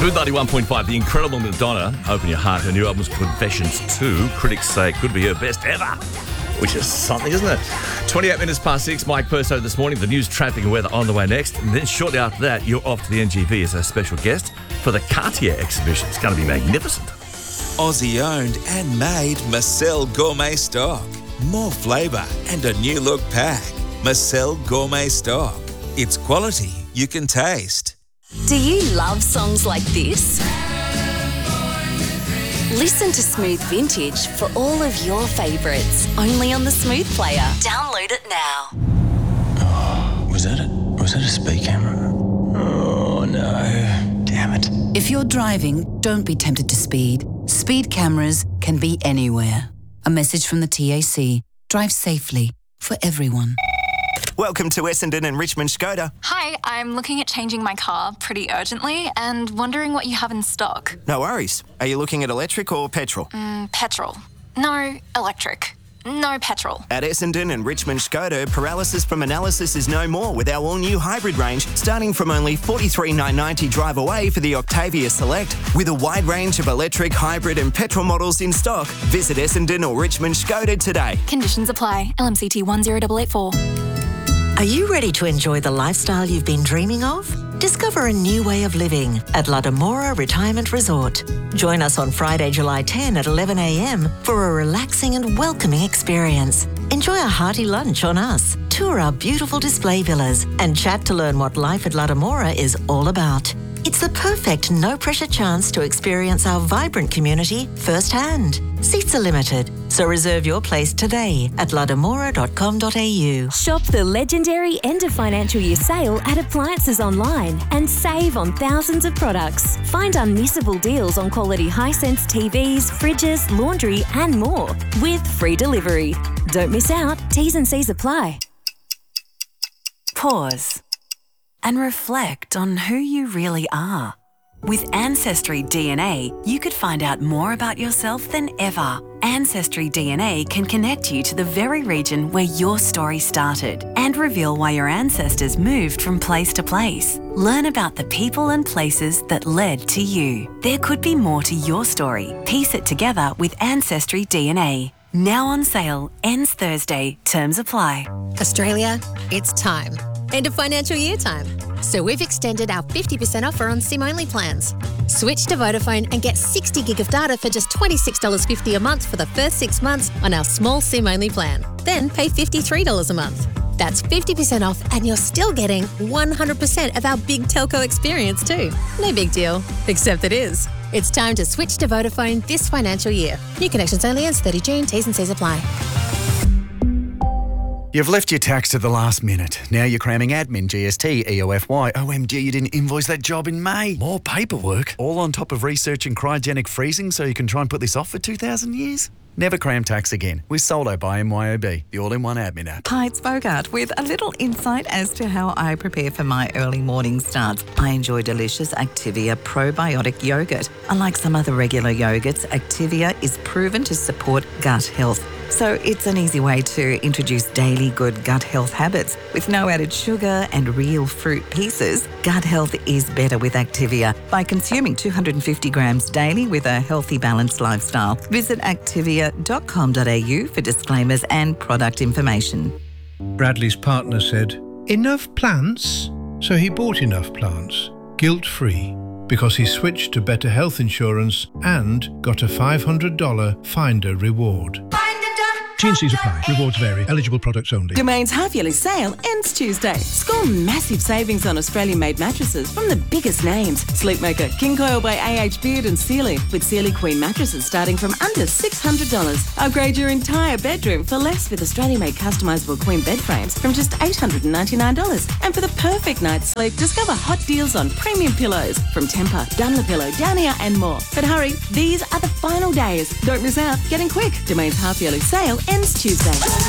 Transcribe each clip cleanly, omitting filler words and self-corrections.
Smooth 91.5, the incredible Madonna. Open your heart. Her new album's Confessions 2. Critics say it could be her best ever, which is something, isn't it? 28 minutes past 6, Mike Perso this morning. The news, traffic and weather on the way next. And then shortly after that, you're off to the NGV as a special guest for the Cartier exhibition. It's going to be magnificent. Aussie-owned and made Marcel Gourmet Stock. More flavour and a new look pack. Marcel Gourmet Stock. It's quality you can taste. Do you love songs like this? Listen to Smooth Vintage for all of your favourites, only on the Smooth Player. Download it now. Oh, was that a speed camera? Oh no, damn it. If you're driving, don't be tempted to speed. Speed cameras can be anywhere. A message from the TAC. Drive safely for everyone. Welcome to Essendon and Richmond Skoda. Hi, I'm looking at changing my car pretty urgently and wondering what you have in stock. No worries. Are you looking at electric or petrol? Petrol. No, electric. No petrol. At Essendon and Richmond Skoda, paralysis from analysis is no more with our all-new hybrid range, starting from only $43,990 drive away for the Octavia Select. With a wide range of electric, hybrid and petrol models in stock, visit Essendon or Richmond Skoda today. Conditions apply. LMCT 10884. Are you ready to enjoy the lifestyle you've been dreaming of? Discover a new way of living at La Demora Retirement Resort. Join us on Friday, July 10 at 11 a.m. for a relaxing and welcoming experience. Enjoy a hearty lunch on us, tour our beautiful display villas, and chat to learn what life at La Demora is all about. It's the perfect no-pressure chance to experience our vibrant community firsthand. Seats are limited, so reserve your place today at lademora.com.au. Shop the legendary end of financial year sale at Appliances Online and save on thousands of products. Find unmissable deals on quality Hisense TVs, fridges, laundry and more with free delivery. Don't miss out. T's and C's apply. Pause and reflect on who you really are. With Ancestry DNA, you could find out more about yourself than ever. Ancestry DNA can connect you to the very region where your story started and reveal why your ancestors moved from place to place. Learn about the people and places that led to you. There could be more to your story. Piece it together with Ancestry DNA. Now on sale, ends Thursday, terms apply. Australia, it's time. End of financial year time. So we've extended our 50% offer on SIM-only plans. Switch to Vodafone and get 60 gig of data for just $26.50 a month for the first 6 months on our small SIM-only plan. Then pay $53 a month. That's 50% off and you're still getting 100% of our big telco experience too. No big deal, except it is. It's time to switch to Vodafone this financial year. New connections only ends 30 June. T's and C's apply. You've left your tax to the last minute. Now you're cramming admin, GST, EOFY. OMG, you didn't invoice that job in May. More paperwork. All on top of researching cryogenic freezing so you can try and put this off for 2,000 years? Never cram tax again with Soldo by MYOB, the all-in-one admin app. Hi, it's Bogart with a little insight as to how I prepare for my early morning starts. I enjoy delicious Activia probiotic yogurt. Unlike some other regular yogurts, Activia is proven to support gut health. So it's an easy way to introduce daily good gut health habits. With no added sugar and real fruit pieces, gut health is better with Activia by consuming 250 grams daily with a healthy, balanced lifestyle. Visit activia.com.au for disclaimers and product information. Bradley's partner said, "Enough plants?" So he bought enough plants, guilt-free, because he switched to better health insurance and got a $500 Finder reward. T&Cs apply. Rewards vary. Eligible products only. Domain's half-yearly sale ends Tuesday. Score massive savings on Australian-made mattresses from the biggest names. Sleepmaker, King Coil by AH Beard and Sealy, with Sealy Queen mattresses starting from under $600. Upgrade your entire bedroom for less with Australian-made customisable Queen bed frames from just $899. And for the perfect night's sleep, discover hot deals on premium pillows from Tempur, Dunlopillow, Downier and more. But hurry, these are the final days. Don't miss out. Getting quick. Domain's half-yearly sale ends Tuesday.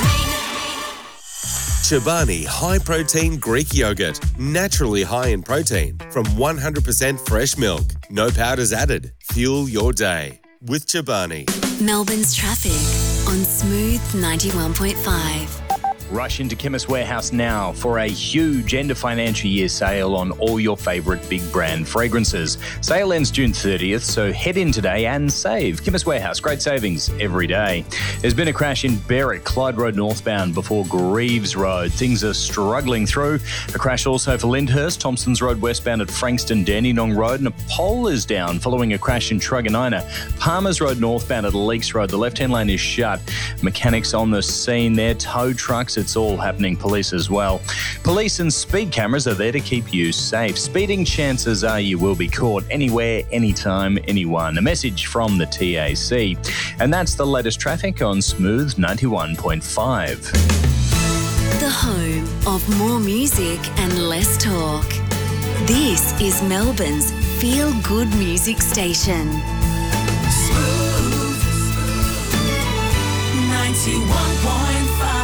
Chobani High Protein Greek Yogurt. Naturally high in protein from 100% fresh milk. No powders added. Fuel your day with Chobani. Melbourne's traffic on Smooth 91.5. Rush into Chemist Warehouse now for a huge end of financial year sale on all your favourite big brand fragrances. Sale ends June 30th, so head in today and save. Chemist Warehouse, great savings every day. There's been a crash in Berwick, Clyde Road northbound before Greaves Road. Things are struggling through. A crash also for Lyndhurst, Thompsons Road westbound at Frankston, Dandenong Road, and a pole is down following a crash in Truganina. Palmers Road northbound at Leaks Road. The left-hand lane is shut. Mechanics on the scene there, tow trucks, it's all happening. Police as well. Police and speed cameras are there to keep you safe. Speeding, chances are you will be caught anywhere, anytime, anyone. A message from the TAC. And that's the latest traffic on Smooth 91.5. The home of more music and less talk. This is Melbourne's feel-good music station. Smooth 91.5.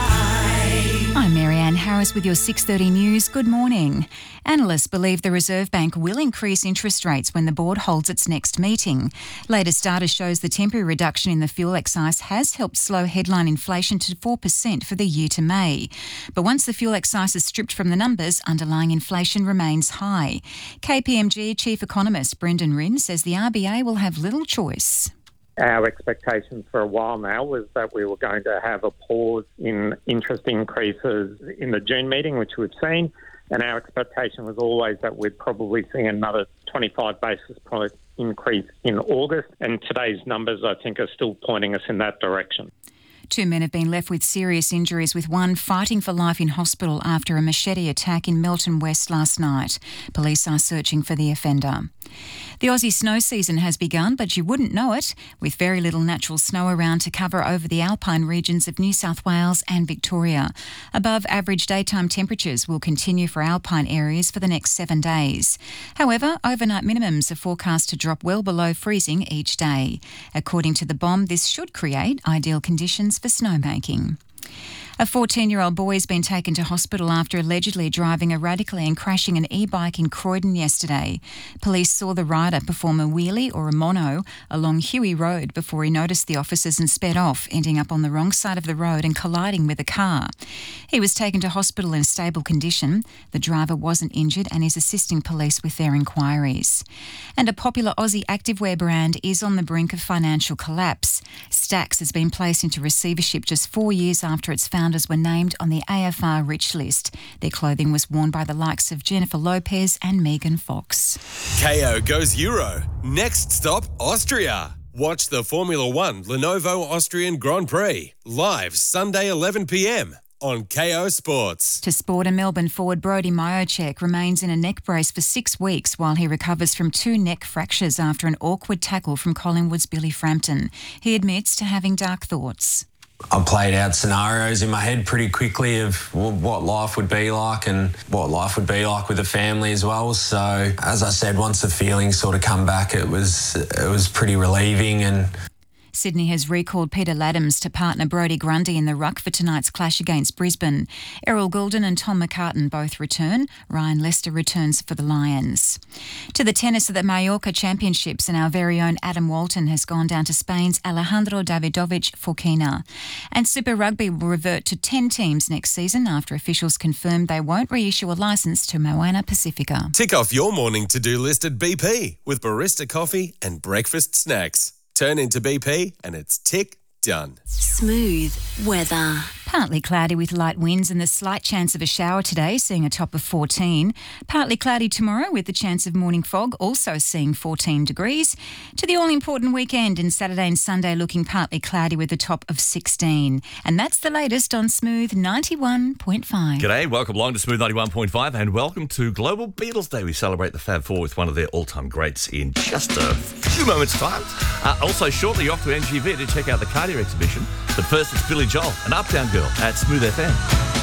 I'm Marianne Harris with your 6:30 news. Good morning. Analysts believe the Reserve Bank will increase interest rates when the board holds its next meeting. Latest data shows the temporary reduction in the fuel excise has helped slow headline inflation to 4% for the year to May. But once the fuel excise is stripped from the numbers, underlying inflation remains high. KPMG Chief Economist Brendan Rinn says the RBA will have little choice. Our expectation for a while now was that we were going to have a pause in interest increases in the June meeting, which we've seen, and our expectation was always that we'd probably see another 25 basis point increase in August, and today's numbers, I think, are still pointing us in that direction. 2 men have been left with serious injuries, with one fighting for life in hospital after a machete attack in Melton West last night. Police are searching for the offender. The Aussie snow season has begun, but you wouldn't know it, with very little natural snow around to cover over the alpine regions of New South Wales and Victoria. Above average daytime temperatures will continue for alpine areas for the next 7 days. However, overnight minimums are forecast to drop well below freezing each day. According to the BOM, this should create ideal conditions for snowmaking. A 14-year-old boy has been taken to hospital after allegedly driving erratically and crashing an e-bike in Croydon yesterday. Police saw the rider perform a wheelie or a mono along Huey Road before he noticed the officers and sped off, ending up on the wrong side of the road and colliding with a car. He was taken to hospital in stable condition. The driver wasn't injured and is assisting police with their inquiries. And a popular Aussie activewear brand is on the brink of financial collapse. Stax has been placed into receivership just 4 years after its founders were named on the AFR Rich list. Their clothing was worn by the likes of Jennifer Lopez and Megan Fox. KO goes Euro. Next stop, Austria. Watch the Formula One Lenovo Austrian Grand Prix live Sunday 11 p.m. on KO Sports. To sport, a Melbourne forward Brody Miochek remains in a neck brace for 6 weeks while he recovers from 2 neck fractures after an awkward tackle from Collingwood's Billy Frampton. He admits to having dark thoughts. I played out scenarios in my head pretty quickly of what life would be like and what life would be like with the family as well. So, as I said, once the feelings sort of come back, it was pretty relieving. And Sydney has recalled Peter Laddams to partner Brodie Grundy in the ruck for tonight's clash against Brisbane. Errol Goulden and Tom McCartan both return. Ryan Lester returns for the Lions. To the tennis of the Mallorca Championships, and our very own Adam Walton has gone down to Spain's Alejandro Davidovich Forquina. And Super Rugby will revert to 10 teams next season after officials confirmed they won't reissue a licence to Moana Pacifica. Tick off your morning to-do list at BP with barista coffee and breakfast snacks. Turn into BP and it's tick done. Smooth weather. Partly cloudy with light winds and the slight chance of a shower today, seeing a top of 14. Partly cloudy tomorrow with the chance of morning fog, also seeing 14 degrees. To the all-important weekend, and Saturday and Sunday looking partly cloudy with a top of 16. And that's the latest on Smooth 91.5. G'day, welcome along to Smooth 91.5 and welcome to Global Beatles Day. We celebrate the Fab Four with one of their all-time greats in just a few moments' time. Also, shortly off to NGV to check out the Cardio exhibition. But first, it's Billy Joel, an Uptown Girl at Smooth FM.